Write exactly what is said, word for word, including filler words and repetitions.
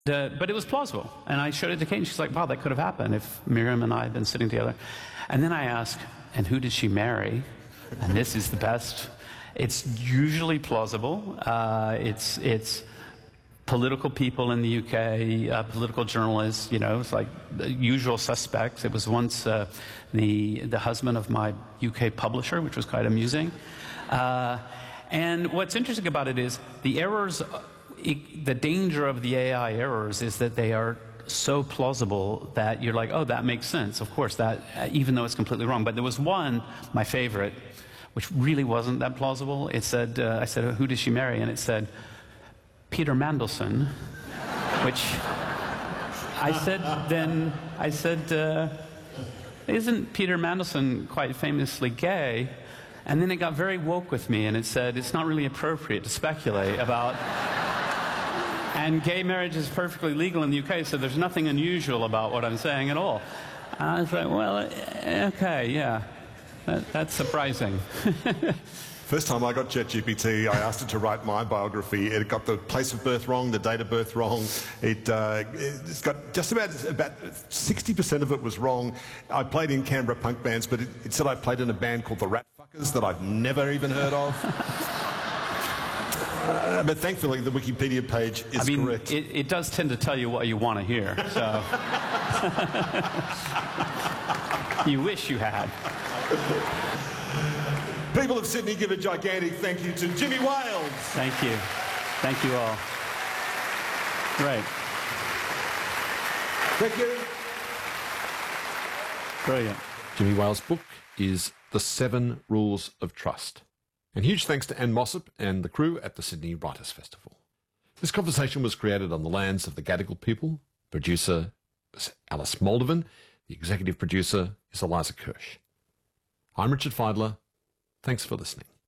Uh, but it was plausible. And I showed it to Kate, and she's like, wow, that could have happened if Miriam and I had been sitting together. And then I ask, and who did she marry? And this is the best. It's usually plausible. Uh, it's, it's political people in the U K, uh, political journalists, you know, it's like the usual suspects. It was once uh, the, the husband of my U K publisher, which was quite amusing. Uh, and what's interesting about it is the errors, it, the danger of the A I errors is that they are so plausible that you're like, oh, that makes sense. Of course, that, even though it's completely wrong. But there was one, my favorite, which really wasn't that plausible. It said, uh, I said, who did she marry? And it said, Peter Mandelson, which I said then, I said, uh, isn't Peter Mandelson quite famously gay? And then it got very woke with me, and it said, it's not really appropriate to speculate about, and gay marriage is perfectly legal in the U K, so there's nothing unusual about what I'm saying at all. And I was like, well, okay, yeah, that, that's surprising. First time I got ChatGPT, I asked it to write my biography. It got the place of birth wrong, the date of birth wrong. It, uh, it's got just about about sixty percent of it was wrong. I played in Canberra punk bands, but it, it said I played in a band called the Rat Fuckers that I've never even heard of. uh, but thankfully, the Wikipedia page is I mean, correct. It, it does tend to tell you what you want to hear, so you wish you had. People of Sydney, give a gigantic thank you to Jimmy Wales. Thank you. Thank you all. Great. Thank you. Brilliant. Jimmy Wales' book is The Seven Rules of Trust. And huge thanks to Anne Mossop and the crew at the Sydney Writers' Festival. This conversation was created on the lands of the Gadigal people. Producer is Alice Moldovan. The executive producer is Eliza Kirsch. I'm Richard Feidler. Thanks for listening.